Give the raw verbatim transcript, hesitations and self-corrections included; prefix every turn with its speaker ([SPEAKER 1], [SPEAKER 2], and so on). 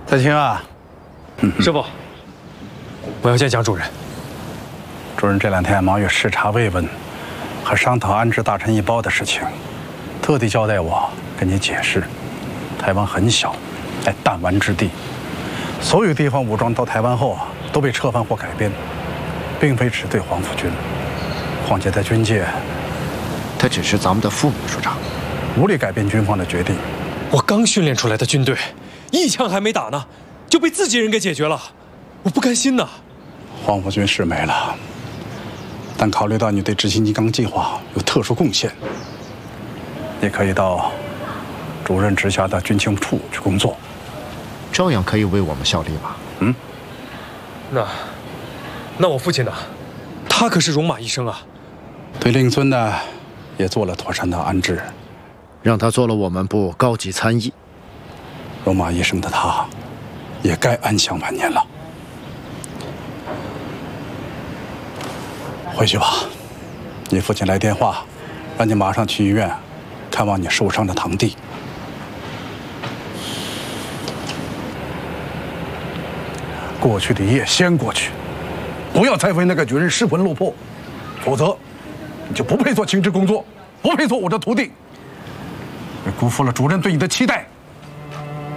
[SPEAKER 1] 子清啊，
[SPEAKER 2] 师傅，我要见蒋主任。
[SPEAKER 1] 主任这两天忙于视察慰问和商讨安置大臣一包的事情，特地交代我跟你解释，台湾很小，在弹丸之地，所有地方武装到台湾后啊，都被撤换或改编，并非只对黄埔军。况且在军界，
[SPEAKER 3] 他只是咱们的副秘书长，
[SPEAKER 1] 无力改变军方的决定。
[SPEAKER 2] 我刚训练出来的军队，一枪还没打呢，就被自己人给解决了，我不甘心呐。
[SPEAKER 1] 黄埔军是没了，但考虑到你对执行金刚计划有特殊贡献，你可以到主任直辖的军情处去工作，
[SPEAKER 3] 照样可以为我们效力吧？
[SPEAKER 1] 嗯，
[SPEAKER 2] 那，那我父亲呢？他可是戎马一生啊。
[SPEAKER 1] 对令尊呢，也做了妥善的安置，
[SPEAKER 3] 让他做了我们部高级参议。
[SPEAKER 1] 戎马一生的他，也该安享晚年了。回去吧，你父亲来电话，让你马上去医院看望你受伤的堂弟。过去的夜先过去，不要再为那个女人失魂落魄，否则你就不配做情职工作，不配做我的徒弟，也辜负了主任对你的期待。